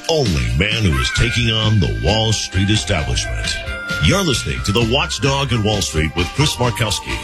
only man who is taking on the Wall Street establishment. You're listening to The Watchdog on Wall Street with Chris Markowski.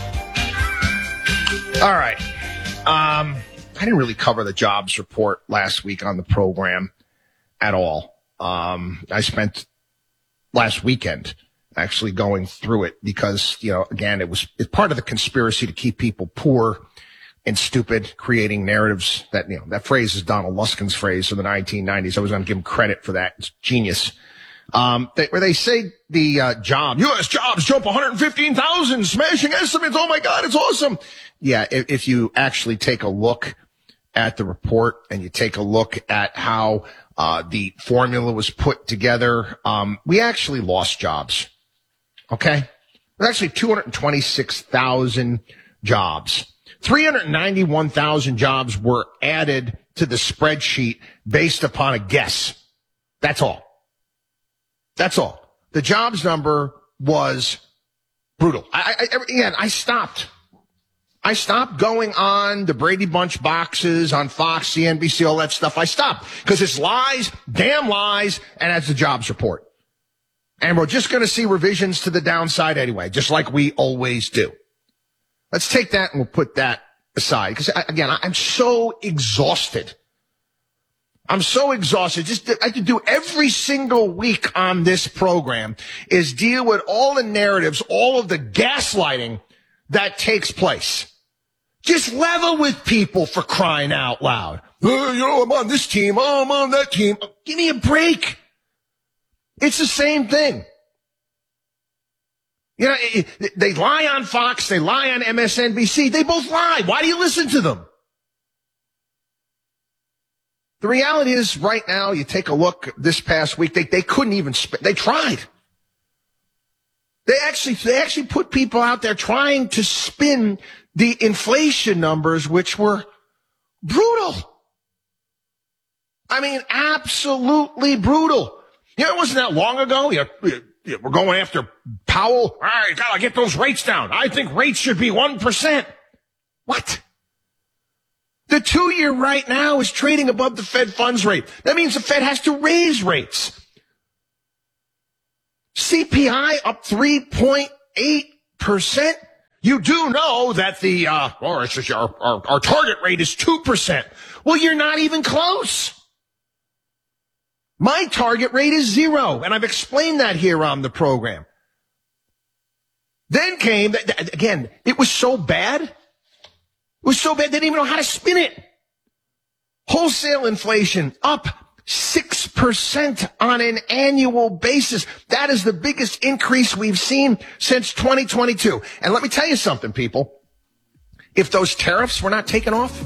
All right. I didn't really cover the jobs report last week on the program at all. I spent last weekend actually going through it because, again, it's part of the conspiracy to keep people poor and stupid, creating narratives that, that phrase is Donald Luskin's phrase from the 1990s. I was going to give him credit for that. It's genius. Where they say the U.S. jobs jump 115,000, smashing estimates. Oh my God, it's awesome. Yeah, if you actually take a look at the report and you take a look at how the formula was put together, we actually lost jobs. Okay? There's actually 226,000 jobs. 391,000 jobs were added to the spreadsheet based upon a guess. That's all. That's all. The jobs number was brutal. I stopped. I stopped going on the Brady Bunch boxes on Fox, CNBC, all that stuff. I stopped because it's lies, damn lies, and that's the jobs report. And we're just going to see revisions to the downside anyway, just like we always do. Let's take that and we'll put that aside. Because, again, I'm so exhausted. I'm so exhausted. Just I could do every single week on this program is deal with all the narratives, all of the gaslighting that takes place. Just level with people, for crying out loud. I'm on this team. Oh, I'm on that team. Give me a break. It's the same thing. They lie on Fox. They lie on MSNBC. They both lie. Why do you listen to them? The reality is right now, you take a look this past week, they couldn't even they tried. They actually put people out there trying to spin the inflation numbers, which were brutal. I mean, absolutely brutal. It wasn't that long ago. We're going after Powell. All right, gotta get those rates down. I think rates should be 1%. What? The 2-year right now is trading above the Fed funds rate. That means the Fed has to raise rates. CPI up 3.8%. You do know that our target rate is 2%. Well, you're not even close. My target rate is 0, and I've explained that here on the program. Then came, again, it was so bad. It was so bad they didn't even know how to spin it. Wholesale inflation up 6% on an annual basis. That is the biggest increase we've seen since 2022. And let me tell you something, people. If those tariffs were not taken off,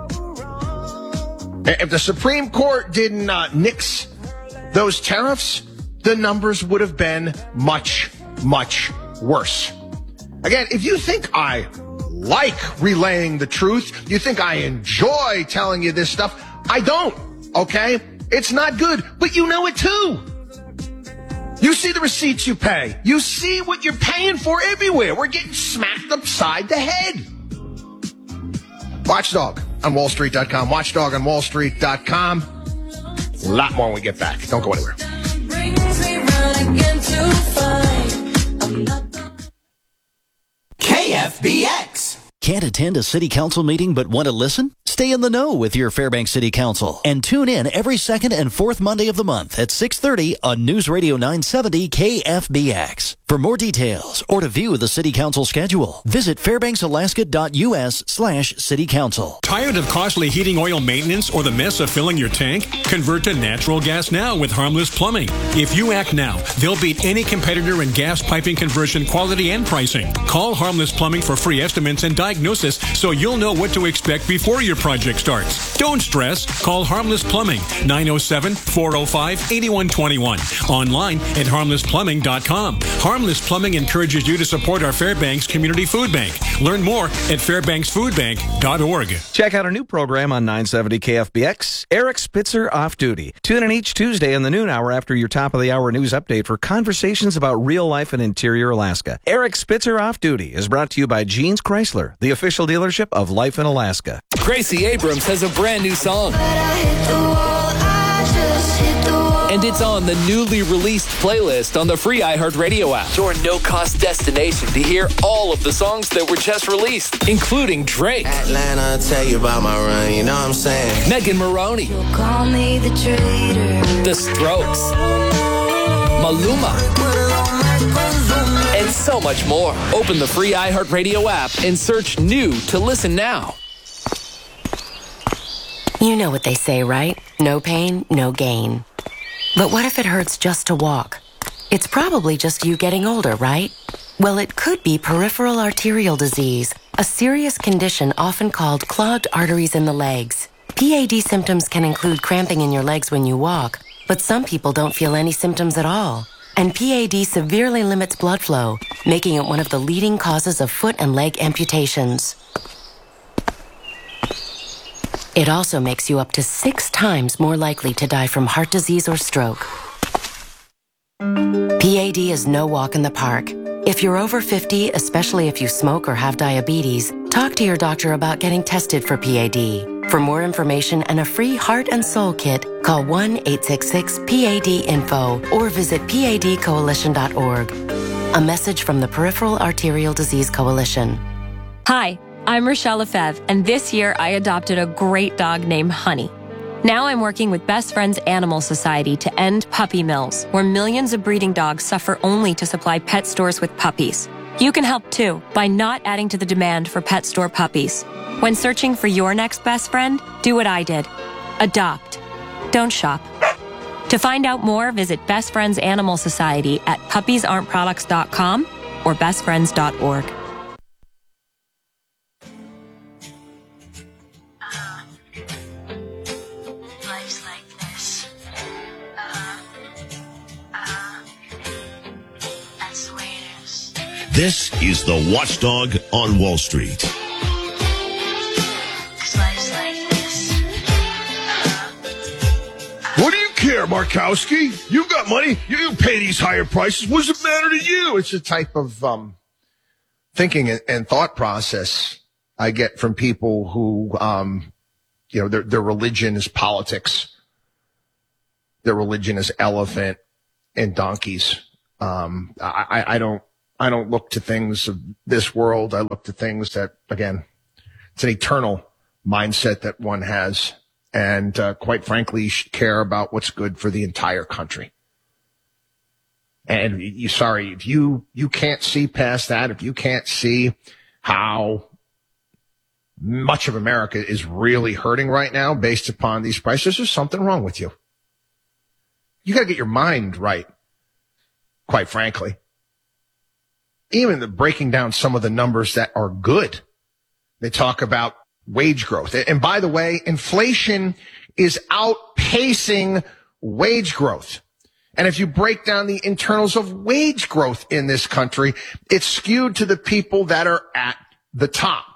if the Supreme Court didn't nix those tariffs, the numbers would have been much, much worse. Again, if you think I like relaying the truth, you think I enjoy telling you this stuff, I don't, okay? It's not good, but you know it too. You see the receipts you pay. You see what you're paying for everywhere. We're getting smacked upside the head. Watchdog on WallStreet.com. Watchdog on WallStreet.com. A lot more when we get back. Don't go anywhere. KFBX. Can't attend a city council meeting but want to listen? Stay in the know with your Fairbanks City Council and tune in every second and fourth Monday of the month at 6:30 on News Radio 970 KFBX. For more details or to view the City Council schedule, visit fairbanksalaska.us/City Council. Tired of costly heating oil maintenance or the mess of filling your tank? Convert to natural gas now with Harmless Plumbing. If you act now, they'll beat any competitor in gas piping conversion quality and pricing. Call Harmless Plumbing for free estimates and diagnosis so you'll know what to expect before your project starts. Don't stress. Call Harmless Plumbing, 907-405-8121. Online at harmlessplumbing.com. Harmless Plumbing encourages you to support our Fairbanks Community Food Bank. Learn more at fairbanksfoodbank.org. Check out our new program on 970 KFBX, Eric Spitzer Off Duty. Tune in each Tuesday in the noon hour after your top of the hour news update for conversations about real life in interior Alaska. Eric Spitzer Off Duty is brought to you by Jeans Chrysler, the official dealership of Life in Alaska. Gracie Abrams has a brand new song. But I hit the wall, I just hit And it's on the newly released playlist on the free iHeartRadio app. Your no-cost destination to hear all of the songs that were just released, including Drake, Atlanta, tell you about my run, you know what I'm saying? Megan Maroney, Call me the traitor. The Strokes, Maluma, and so much more. Open the free iHeartRadio app and search New to listen now. You know what they say, right? No pain, no gain. But what if it hurts just to walk? It's probably just you getting older, right? Well, it could be peripheral arterial disease, a serious condition often called clogged arteries in the legs. PAD symptoms can include cramping in your legs when you walk, but some people don't feel any symptoms at all. And PAD severely limits blood flow, making it one of the leading causes of foot and leg amputations. It also makes you up to 6 times more likely to die from heart disease or stroke. PAD is no walk in the park. If you're over 50, especially if you smoke or have diabetes, talk to your doctor about getting tested for PAD. For more information and a free heart and soul kit, call 1-866-PAD-INFO or visit padcoalition.org. A message from the Peripheral Arterial Disease Coalition. Hi, I'm Rochelle Lefebvre, and this year I adopted a great dog named Honey. Now I'm working with Best Friends Animal Society to end puppy mills, where millions of breeding dogs suffer only to supply pet stores with puppies. You can help too by not adding to the demand for pet store puppies. When searching for your next best friend, do what I did. Adopt. Don't shop. To find out more, visit Best Friends Animal Society at puppiesarentproducts.com or bestfriends.org. This is the Watchdog on Wall Street. What do you care, Markowski? You got money. You pay these higher prices. What does it matter to you? It's a type of thinking and thought process I get from people who, their religion is politics. Their religion is elephant and donkeys. I don't look to things of this world. I look to things that, again, it's an eternal mindset that one has. And quite frankly, you should care about what's good for the entire country. And if you can't see past that, if you can't see how much of America is really hurting right now based upon these prices, there's something wrong with you. You got to get your mind right, quite frankly. Even breaking down some of the numbers that are good. They talk about wage growth. And by the way, inflation is outpacing wage growth. And if you break down the internals of wage growth in this country, it's skewed to the people that are at the top.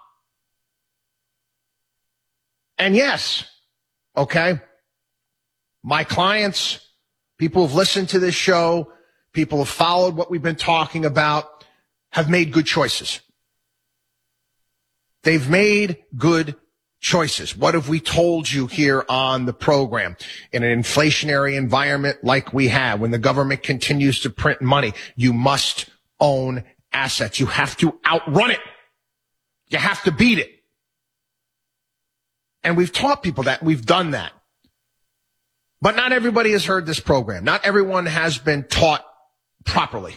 And yes, okay, my clients, people who've listened to this show, people who've followed what we've been talking about, have made good choices. They've made good choices. What have we told you here on the program? In an inflationary environment like we have, when the government continues to print money, you must own assets. You have to outrun it. You have to beat it. And we've taught people that. We've done that. But not everybody has heard this program. Not everyone has been taught properly.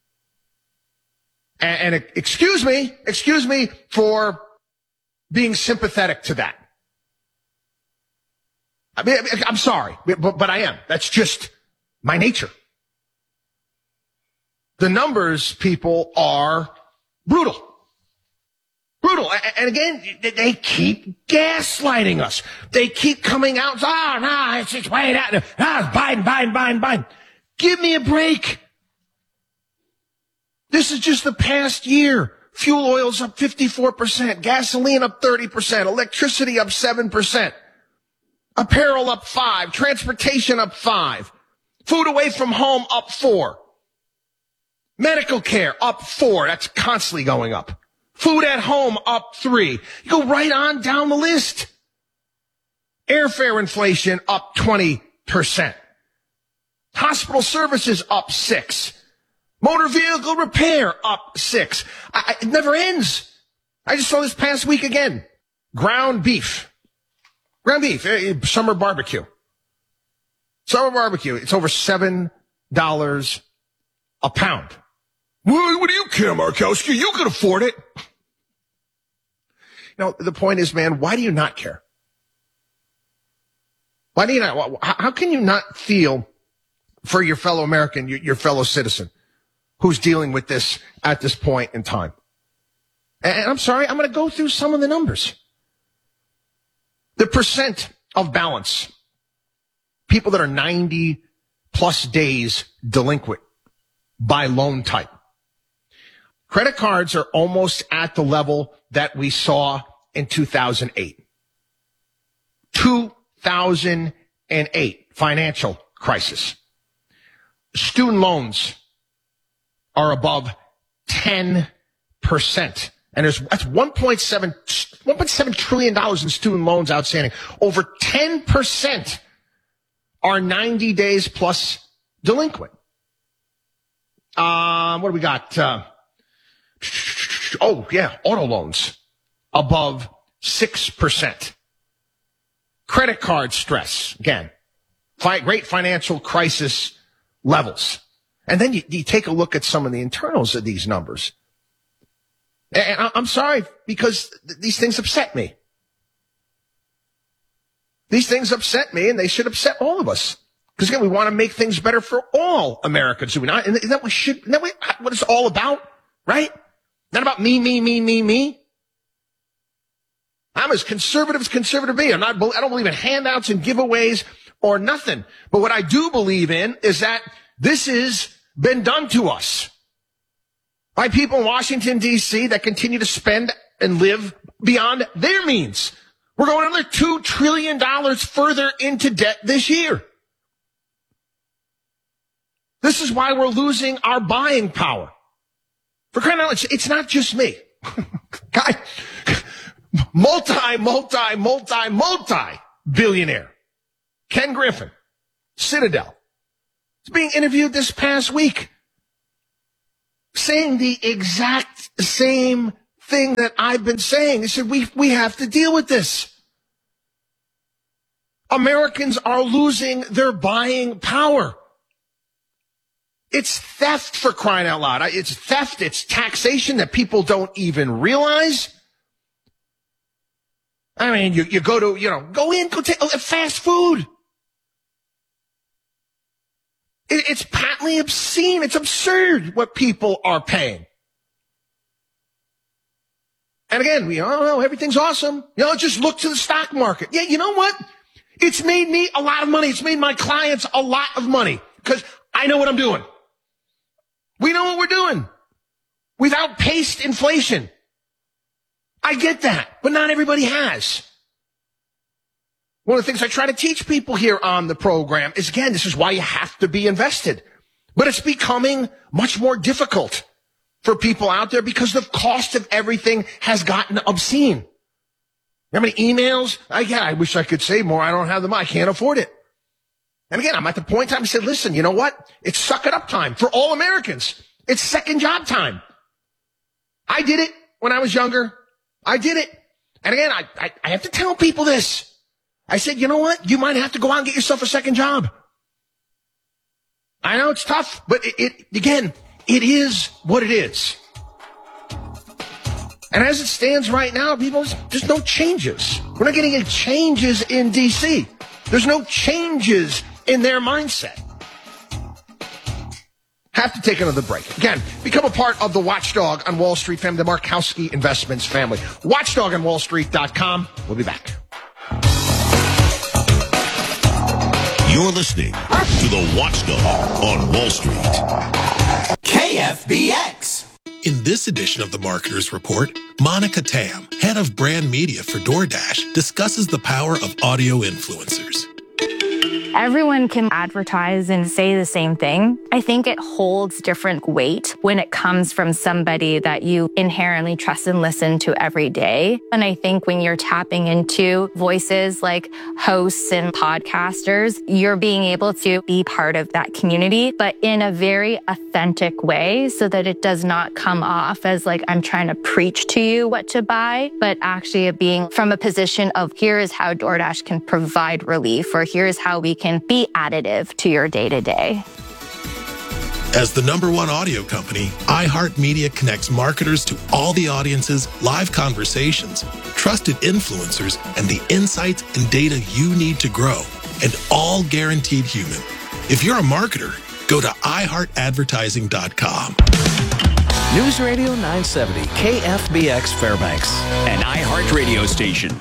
And excuse me for being sympathetic to that. I mean, I'm sorry, but I am. That's just my nature. The numbers, people, are brutal. Brutal. And again, they keep gaslighting us. They keep coming out. Oh, no, it's way down. It's Biden. Give me a break. This is just the past year. Fuel oil's up 54%, gasoline up 30%, electricity up 7%, apparel up 5%, transportation up 5%, food away from home up 4%, medical care up 4%, that's constantly going up, food at home up 3%. You go right on down the list. Airfare inflation up 20%. Hospital services up 6%. Motor vehicle repair up 6%. It never ends. I just saw this past week again. Ground beef, summer barbecue. It's over $7 a pound. Well, what do you care, Markowski? You can afford it. The point is, man, why do you not care? Why do you not? How can you not feel for your fellow American, your fellow citizen who's dealing with this at this point in time? And I'm sorry, I'm going to go through some of the numbers. The percent of balance, people that are 90 plus days delinquent by loan type. Credit cards are almost at the level that we saw in 2008. 2008 financial crisis. Student loans are above 10%. And that's $1.7 trillion in student loans outstanding. Over 10% are 90 days plus delinquent. What do we got? Auto loans above 6%. Credit card stress, again, great financial crisis levels. And then you take a look at some of the internals of these numbers. And I'm sorry, because these things upset me. These things upset me, and they should upset all of us. Because again, we want to make things better for all Americans, do we not? Isn't that what it's all about, right? Not about me. I'm as conservative be. I don't believe in handouts and giveaways or nothing. But what I do believe in is that this has been done to us by people in Washington, D.C. that continue to spend and live beyond their means. We're going another $2 trillion further into debt this year. This is why we're losing our buying power. For crying out loud, it's not just me. Guy, multi-billionaire. Ken Griffin, Citadel, is being interviewed this past week, saying the exact same thing that I've been saying. He said, we have to deal with this. Americans are losing their buying power. It's theft, for crying out loud. It's theft. It's taxation that people don't even realize. I mean, you go to, go take fast food. It's patently obscene. It's absurd what people are paying. And again, everything's awesome. Just look to the stock market. Yeah, you know what? It's made me a lot of money. It's made my clients a lot of money because I know what I'm doing. We know what we're doing. We've outpaced inflation. I get that, but not everybody has. One of the things I try to teach people here on the program is, again, this is why you have to be invested. But it's becoming much more difficult for people out there because the cost of everything has gotten obscene. How many emails? I wish I could say more. I don't have them. I can't afford it. And again, I'm at the point in time I said, listen, you know what? It's suck it up time for all Americans. It's second job time. I did it when I was younger. I did it. And again, I have to tell people this. I said, you know what? You might have to go out and get yourself a second job. I know it's tough, but it is what it is. And as it stands right now, people, there's no changes. We're not getting any changes in D.C. There's no changes in their mindset. Have to take another break. Again, become a part of the Watchdog on Wall Street family, the Markowski Investments family. WatchdogOnWallStreet.com. We'll be back. You're listening to the Watchdog on Wall Street. KFBX. In this edition of the Marketers Report, Monica Tam, head of brand media for DoorDash, discusses the power of audio influencers. Everyone can advertise and say the same thing. I think it holds different weight when it comes from somebody that you inherently trust and listen to every day. And I think when you're tapping into voices like hosts and podcasters, you're being able to be part of that community, but in a very authentic way so that it does not come off as like I'm trying to preach to you what to buy, but actually being from a position of here is how DoorDash can provide relief, or here's how we can be additive to your day-to-day. As the #1 audio company, iHeartMedia connects marketers to all the audiences, live conversations, trusted influencers, and the insights and data you need to grow, and all guaranteed human. If you're a marketer, go to iHeartAdvertising.com. News Radio 970, KFBX Fairbanks. An iHeart radio station.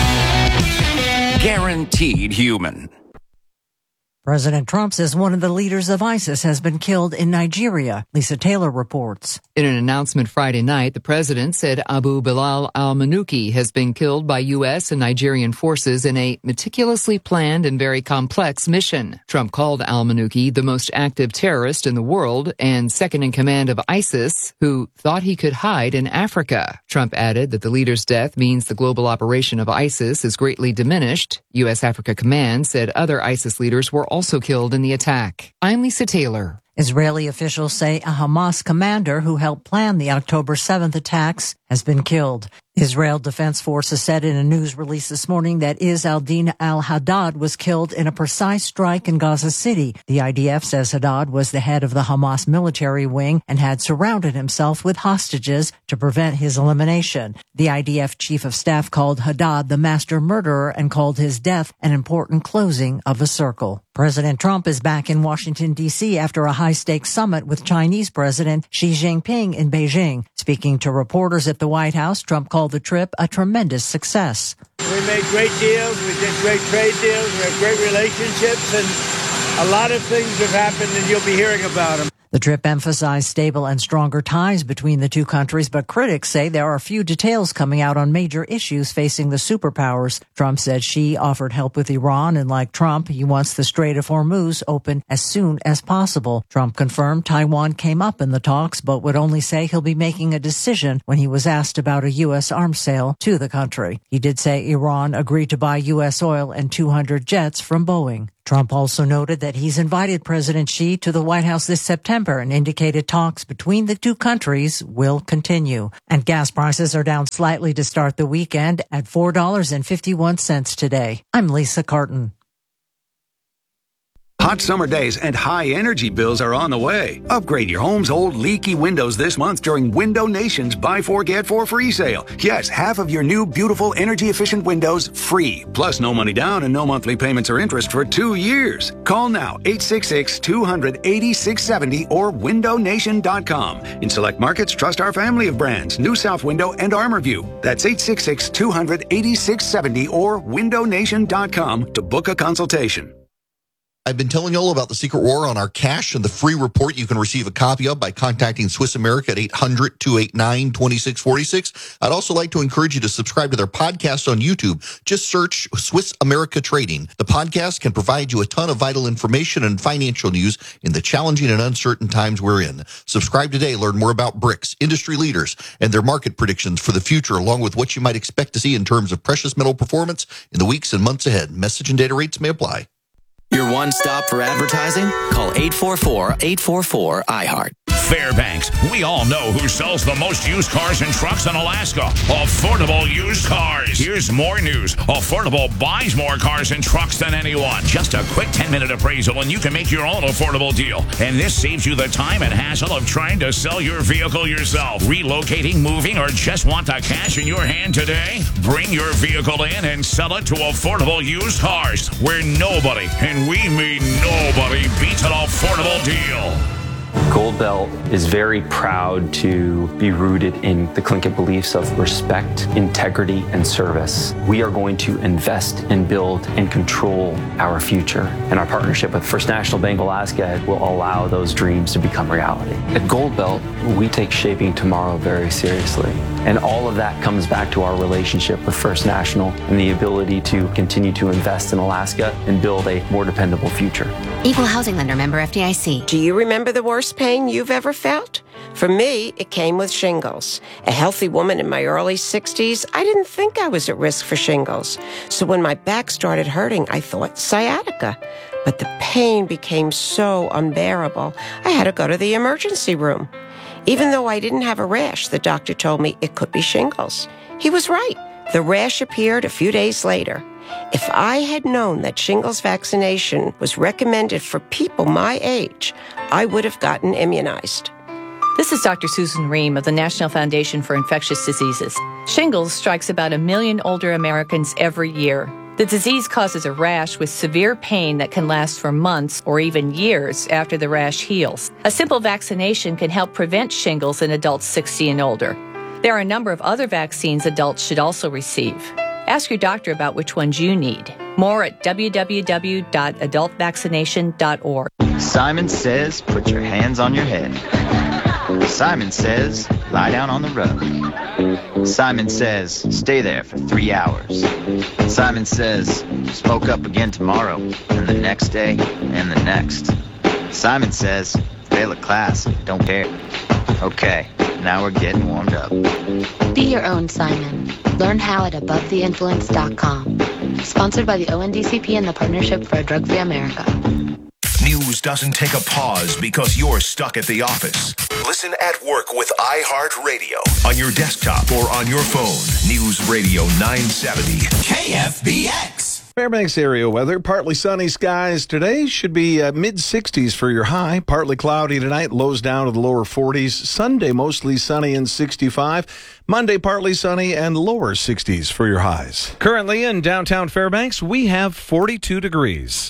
Guaranteed human. President Trump says one of the leaders of ISIS has been killed in Nigeria. Lisa Taylor reports. In an announcement Friday night, the president said Abu Bilal al-Manuki has been killed by U.S. and Nigerian forces in a meticulously planned and very complex mission. Trump called al-Manuki the most active terrorist in the world and second in command of ISIS, who thought he could hide in Africa. Trump added that the leader's death means the global operation of ISIS is greatly diminished. U.S. Africa Command said other ISIS leaders were also killed in the attack. I'm Lisa Taylor. Israeli officials say a Hamas commander who helped plan the October 7th attacks has been killed. Israel Defense Forces said in a news release this morning that Izz al-Din al-Haddad was killed in a precise strike in Gaza City. The IDF says Haddad was the head of the Hamas military wing and had surrounded himself with hostages to prevent his elimination. The IDF chief of staff called Haddad the master murderer and called his death an important closing of a circle. President Trump is back in Washington, D.C. after a high-stakes summit with Chinese President Xi Jinping in Beijing. Speaking to reporters at the White House, Trump called the trip a tremendous success. We made great deals. We did great trade deals. We have great relationships, and a lot of things have happened, and you'll be hearing about them. The trip emphasized stable and stronger ties between the two countries, but critics say there are few details coming out on major issues facing the superpowers. Trump said Xi offered help with Iran, and like Trump, he wants the Strait of Hormuz open as soon as possible. Trump confirmed Taiwan came up in the talks, but would only say he'll be making a decision when he was asked about a U.S. arms sale to the country. He did say Iran agreed to buy U.S. oil and 200 jets from Boeing. Trump also noted that he's invited President Xi to the White House this September and indicated talks between the two countries will continue. And gas prices are down slightly to start the weekend at $4.51 today. I'm Lisa Carton. Hot summer days and high energy bills are on the way. Upgrade your home's old leaky windows this month during Window Nation's Buy 4 Get 4 free sale. Yes, half of your new beautiful energy efficient windows free. Plus no money down and no monthly payments or interest for 2 years. Call now 866-200-8670 or windownation.com. In select markets, trust our family of brands, New South Window and ArmorView. That's 866-200-8670 or windownation.com to book a consultation. I've been telling you all about the secret war on our cash and the free report you can receive a copy of by contacting Swiss America at 800-289-2646. I'd also like to encourage you to subscribe to their podcast on YouTube. Just search Swiss America Trading. The podcast can provide you a ton of vital information and financial news in the challenging and uncertain times we're in. Subscribe today. Learn more about BRICS, industry leaders, and their market predictions for the future, along with what you might expect to see in terms of precious metal performance in the weeks and months ahead. Message and data rates may apply. Your one stop for advertising? Call 844-844-iHeart. Fairbanks. We all know who sells the most used cars and trucks in Alaska. Affordable Used Cars. Here's more news. Affordable buys more cars and trucks than anyone. Just a quick 10-minute appraisal and you can make your own affordable deal. And this saves you the time and hassle of trying to sell your vehicle yourself. Relocating, moving, or just want the cash in your hand today? Bring your vehicle in and sell it to Affordable Used Cars, where nobody, and we mean nobody, beats an affordable deal. Gold Belt is very proud to be rooted in the Tlingit beliefs of respect, integrity, and service. We are going to invest and build and control our future. And our partnership with First National Bank of Alaska will allow those dreams to become reality. At Gold Belt, we take shaping tomorrow very seriously. And all of that comes back to our relationship with First National and the ability to continue to invest in Alaska and build a more dependable future. Equal housing lender, member FDIC. Do you remember the worst pain you've ever felt? For me, it came with shingles. A healthy woman in my early 60s, I didn't think I was at risk for shingles. So when my back started hurting, I thought sciatica. But the pain became so unbearable, I had to go to the emergency room. Even though I didn't have a rash, the doctor told me it could be shingles. He was right. The rash appeared a few days later. If I had known that shingles vaccination was recommended for people my age, I would have gotten immunized. This is Dr. Susan Ream of the National Foundation for Infectious Diseases. Shingles strikes about 1 million older Americans every year. The disease causes a rash with severe pain that can last for months or even years after the rash heals. A simple vaccination can help prevent shingles in adults 60 and older. There are a number of other vaccines adults should also receive. Ask your doctor about which ones you need. More at www.adultvaccination.org. Simon says, put your hands on your head. Simon says, lie down on the rug. Simon says, stay there for 3 hours. Simon says, smoke up again tomorrow, and the next day, and the next. Simon says, fail a class, don't care. Okay, now we're getting warmed up. Be your own Simon. Learn how at AboveTheInfluence.com. Sponsored by the ONDCP and the Partnership for a Drug-Free America. News doesn't take a pause because you're stuck at the office. Listen at work with iHeartRadio on your desktop or on your phone. News Radio 970 KFBX. Fairbanks area weather, partly sunny skies today. Should be mid-60s for your high. Partly cloudy tonight, lows down to the lower 40s. Sunday, mostly sunny and 65. Monday, partly sunny and lower 60s for your highs. Currently in downtown Fairbanks, we have 42 degrees.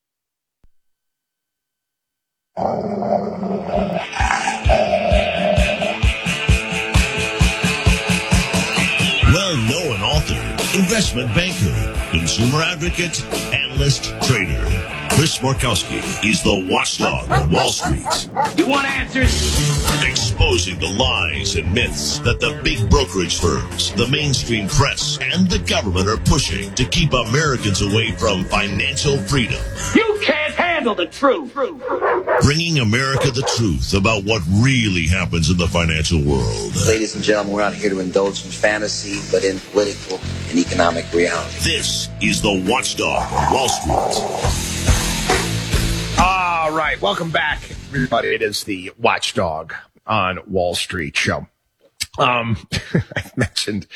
Well-known author, investment banker, consumer advocate, analyst, trader. Chris Markowski is the watchdog on Wall Street. You want answers? Exposing the lies and myths that the big brokerage firms, the mainstream press, and the government are pushing to keep Americans away from financial freedom. You can't handle the truth. Bringing America the truth about what really happens in the financial world. Ladies and gentlemen, we're not here to indulge in fantasy, but in political and economic reality. This is the Watchdog on Wall Street. All right, welcome back, everybody. It is the Watchdog on Wall Street show. I mentioned